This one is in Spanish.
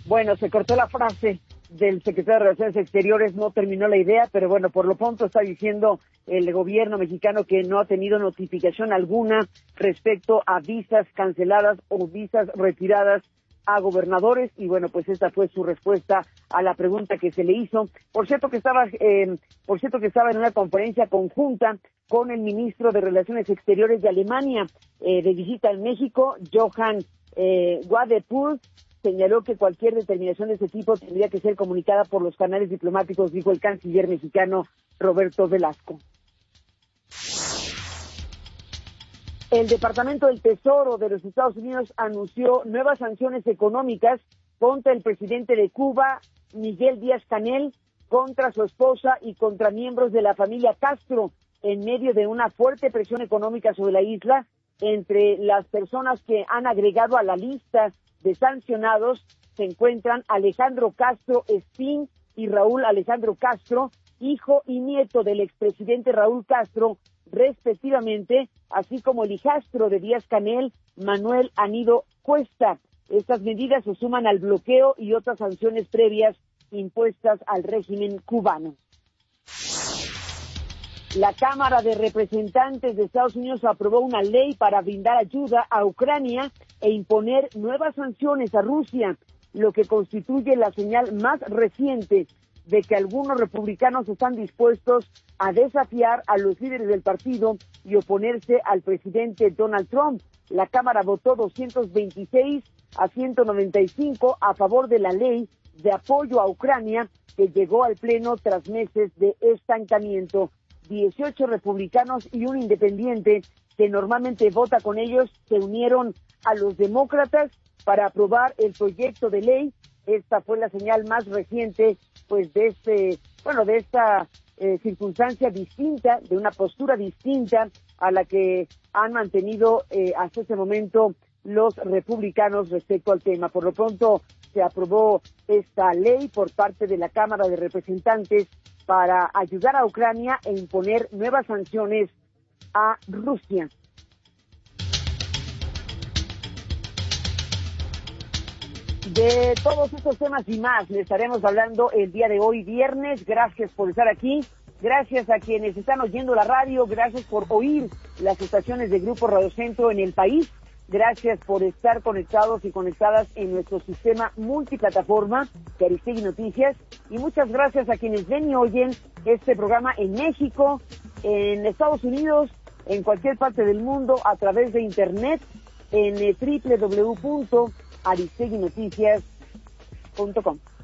Bueno, se cortó la frase del secretario de Relaciones Exteriores, no terminó la idea, pero bueno, por lo pronto está diciendo el gobierno mexicano que no ha tenido notificación alguna respecto a visas canceladas o visas retiradas a gobernadores, y bueno, pues esta fue su respuesta a la pregunta que se le hizo. Por cierto que estaba en una conferencia conjunta con el ministro de Relaciones Exteriores de Alemania, de visita en México, Johann Wadephul. Señaló que cualquier determinación de ese tipo tendría que ser comunicada por los canales diplomáticos, dijo el canciller mexicano Roberto Velasco. El Departamento del Tesoro de los Estados Unidos anunció nuevas sanciones económicas contra el presidente de Cuba, Miguel Díaz-Canel, contra su esposa y contra miembros de la familia Castro, en medio de una fuerte presión económica sobre la isla. Entre las personas que han agregado a la lista de sancionados se encuentran Alejandro Castro Espín y Raúl Alejandro Castro, hijo y nieto del expresidente Raúl Castro, respectivamente, así como el hijastro de Díaz-Canel, Manuel Anido Cuesta. Estas medidas se suman al bloqueo y otras sanciones previas impuestas al régimen cubano. La Cámara de Representantes de Estados Unidos aprobó una ley para brindar ayuda a Ucrania e imponer nuevas sanciones a Rusia, lo que constituye la señal más reciente de que algunos republicanos están dispuestos a desafiar a los líderes del partido y oponerse al presidente Donald Trump. La Cámara votó 226 a 195 a favor de la ley de apoyo a Ucrania, que llegó al Pleno tras meses de estancamiento. 18 republicanos y un independiente que normalmente vota con ellos se unieron a los demócratas para aprobar el proyecto de ley. Esta fue la señal más reciente, pues, de esta circunstancia distinta, de una postura distinta a la que han mantenido hasta este momento los republicanos respecto al tema. Por lo pronto se aprobó esta ley por parte de la Cámara de Representantes para ayudar a Ucrania e imponer nuevas sanciones a Rusia. De todos estos temas y más le estaremos hablando el día de hoy, viernes. Gracias por estar aquí. Gracias a quienes están oyendo la radio. Gracias por oír las estaciones de Grupo Radio Centro en el país. Gracias por estar conectados y conectadas en nuestro sistema multiplataforma de Aristegui Noticias. Y muchas gracias a quienes ven y oyen este programa en México, en Estados Unidos, en cualquier parte del mundo, a través de internet, en www.aristeguinoticias.com.